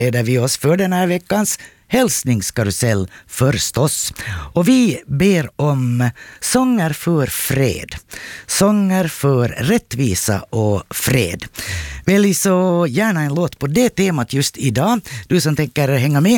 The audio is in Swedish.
Där vi oss för den här veckans hälsningskarusell förstås. Och vi ber om sånger för fred. Sånger för rättvisa och fred. Välj så gärna en låt på det temat just idag. Du som tänker hänga med